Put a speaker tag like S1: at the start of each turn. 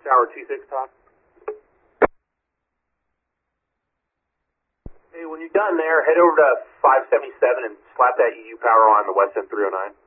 S1: Tower 26, Todd. Hey, when you're done there, head over to 577 and slap that UU power on the West End 309.